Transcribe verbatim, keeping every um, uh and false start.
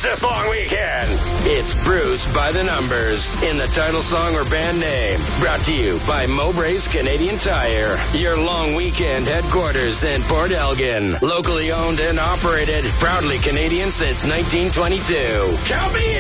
Bruce this long weekend. It's Bruce by the numbers in the title song or band name. Brought to you by Mowbray's Canadian Tire. Your long weekend headquarters in Port Elgin. Locally owned and operated. Proudly Canadian since nineteen twenty-two. Count me in.